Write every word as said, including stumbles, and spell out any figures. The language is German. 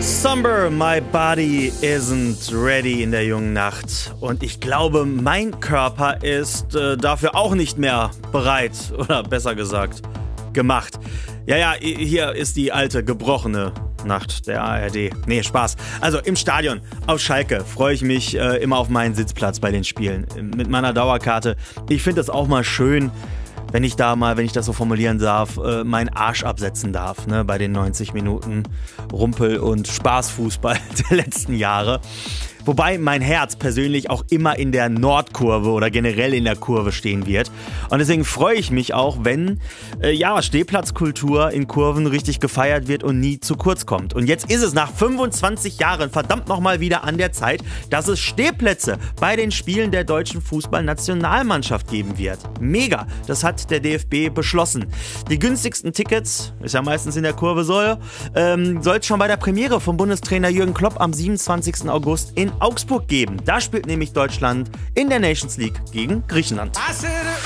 Somber, my body isn't ready in der jungen Nacht. Und ich glaube, mein Körper ist äh, dafür auch nicht mehr bereit. Oder besser gesagt, gemacht. Ja, ja, hier ist die alte, gebrochene Nacht der A R D. Nee, Spaß. Also im Stadion auf Schalke freue ich mich äh, immer auf meinen Sitzplatz bei den Spielen. Mit meiner Dauerkarte. Ich finde das auch mal schön, wenn ich da mal, wenn ich das so formulieren darf, äh, meinen Arsch absetzen darf, ne, bei den neunzig Minuten Rumpel- und Spaßfußball der letzten Jahre. Wobei mein Herz persönlich auch immer in der Nordkurve oder generell in der Kurve stehen wird. Und deswegen freue ich mich auch, wenn äh, ja, Stehplatzkultur in Kurven richtig gefeiert wird und nie zu kurz kommt. Und jetzt ist es nach fünfundzwanzig Jahren verdammt nochmal wieder an der Zeit, dass es Stehplätze bei den Spielen der deutschen Fußballnationalmannschaft geben wird. Mega, das hat der D F B beschlossen. Die günstigsten Tickets, ist ja meistens in der Kurve so, ähm, soll es schon bei der Premiere vom Bundestrainer Jürgen Klopp am siebenundzwanzigsten August in Augsburg geben. Da spielt nämlich Deutschland in der Nations League gegen Griechenland.